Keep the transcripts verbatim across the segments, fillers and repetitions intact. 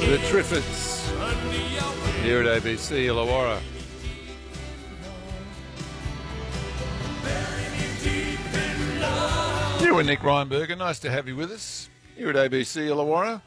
The Triffids here at A B C Illawarra. You and Nick Reinberger, nice to have you with us here at A B C Illawarra.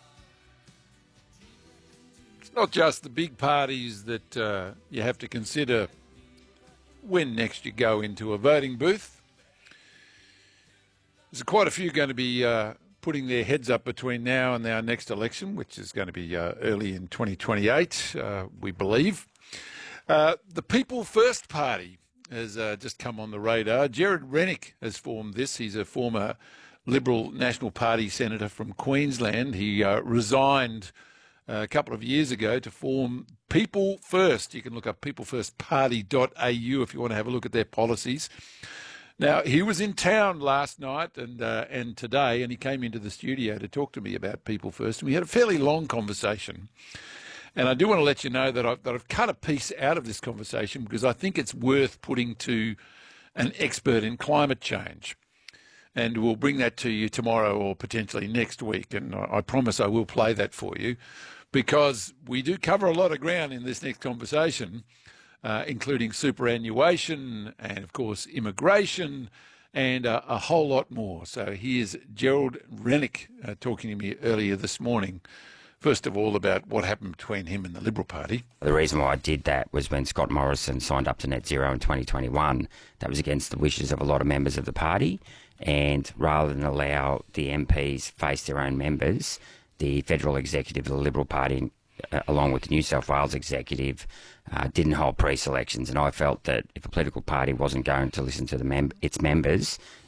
It's not just the big parties that uh, you have to consider when next you go into a voting booth. There's quite a few going to be uh, putting their heads up between now and our next election, which is going to be uh, early in twenty twenty-eight, uh, we believe. Uh, the People First Party has uh, just come on the radar. Gerard Rennick has formed this. He's a former Liberal National Party senator from Queensland. He uh, resigned uh, a couple of years ago to form People First. You can look up people first party dot a u if you want to have a look at their policies. Now, he was in town last night and uh, and today, and he came into the studio to talk to me about People First. And we had a fairly long conversation. And I do want to let you know that I've, that I've cut a piece out of this conversation because I think it's worth putting to an expert in climate change. And we'll bring that to you tomorrow or potentially next week. And I, I promise I will play that for you because we do cover a lot of ground in this next conversation. Uh, including superannuation and, of course, immigration and uh, a whole lot more. So here's Gerard Rennick uh, talking to me earlier this morning, first of all, about what happened between him and the Liberal Party. The reason why I did that was when Scott Morrison signed up to net zero in twenty twenty-one. That was against the wishes of a lot of members of the party, and rather than allow the M Ps face their own members, the federal executive of the Liberal Party, Uh, along with the New South Wales executive, uh, didn't hold pre-selections, and I felt that if a political party wasn't going to listen to the mem- its members,